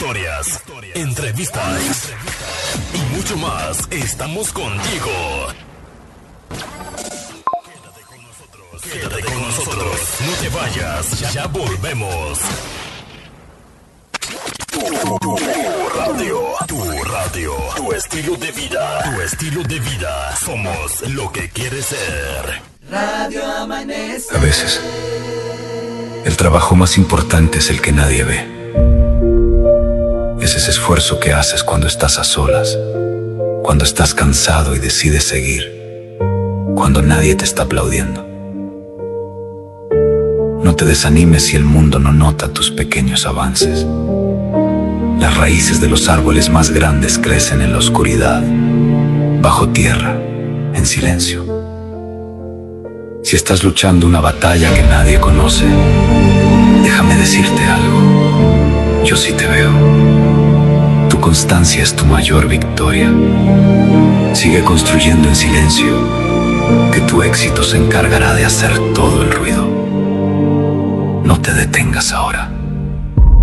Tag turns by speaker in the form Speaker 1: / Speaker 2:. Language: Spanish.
Speaker 1: historias, entrevistas y mucho más. Estamos contigo. Quédate con nosotros. No te vayas. Ya volvemos. Tu radio, tu estilo de vida, tu estilo de vida. Somos lo que quieres ser. Radio Amanece.
Speaker 2: A veces, el trabajo más importante es el que nadie ve. Es ese esfuerzo que haces cuando estás a solas, cuando estás cansado y decides seguir, cuando nadie te está aplaudiendo. No te desanimes si el mundo no nota tus pequeños avances. Las raíces de los árboles más grandes crecen en la oscuridad, bajo tierra, en silencio. Si estás luchando una batalla que nadie conoce, déjame decirte algo. Yo sí te veo. Tu constancia es tu mayor victoria. Sigue construyendo en silencio, que tu éxito se encargará de hacer todo el ruido. No te detengas ahora.